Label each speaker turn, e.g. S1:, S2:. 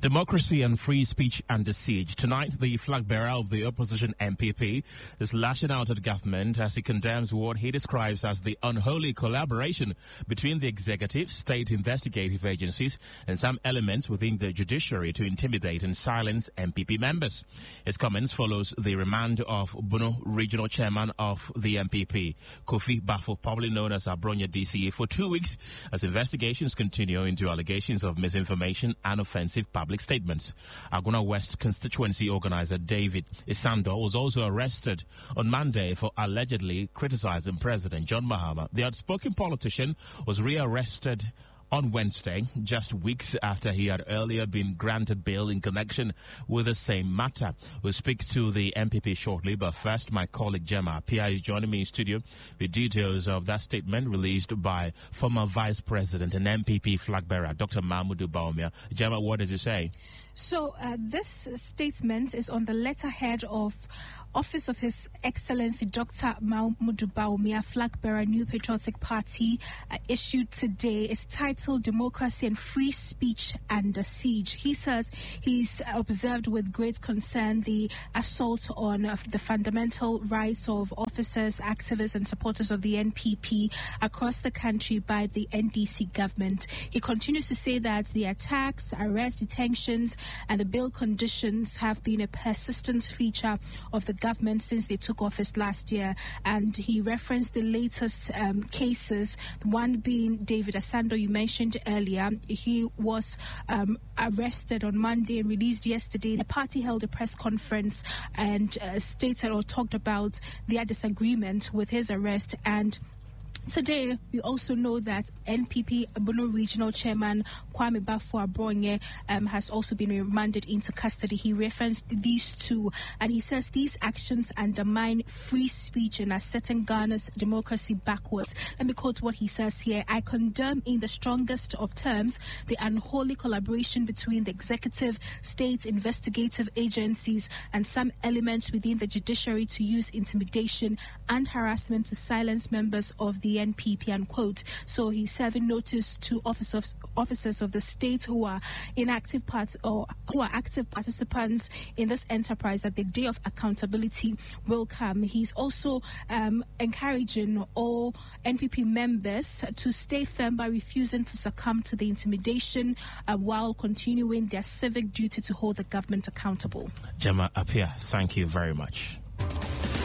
S1: Democracy and free speech under siege. Tonight, the flag bearer of the opposition MPP is lashing out at government as he condemns what he describes as the unholy collaboration between the executive, state investigative agencies, and some elements within the judiciary to intimidate and silence MPP members. His comments follows the remand of Bono regional chairman of the MPP, Kofi Bafo, probably known as Abronya DCA, for 2 weeks as investigations continue into allegations of misinformation and offensive public statements. Aguna West constituency organizer David Isando was also arrested on Monday for allegedly criticizing President John Mahama. The outspoken politician was rearrested on Wednesday, just weeks after he had earlier been granted bail in connection with the same matter. We'll speak to the MPP shortly, but first, my colleague Gemma Pia is joining me in studio with details of that statement released by former Vice President and MPP flag bearer, Dr. Mahmoud Bawumia. Gemma, what does it say?
S2: So this statement is on the letterhead of Office of His Excellency Dr. Mahmoud Bawumia, flag bearer, New Patriotic Party, issued today. It's titled Democracy and Free Speech Under Siege. He says he's observed with great concern the assault on the fundamental rights of officers, activists and supporters of the NPP across the country by the NDC government. He continues to say that the attacks, arrests, detentions and the bail conditions have been a persistent feature of the government since they took office last year. And he referenced the latest cases, one being David Isando, you mentioned earlier. He was arrested on Monday and released yesterday. The party held a press conference and stated or talked about their disagreement with his arrest. And today, we also know that NPP Bono Regional Chairman Kwame Bafo Abronye has also been remanded into custody. He referenced these two, and he says these actions undermine free speech and are setting Ghana's democracy backwards. Let me quote what he says here. I condemn in the strongest of terms the unholy collaboration between the executive, state, investigative agencies and some elements within the judiciary to use intimidation and harassment to silence members of the NPP, unquote. So he's serving notice to officers of the state who are active participants in this enterprise that the day of accountability will come. He's also encouraging all NPP members to stay firm by refusing to succumb to the intimidation while continuing their civic duty to hold the government accountable.
S1: Gemma Apia, thank you very much.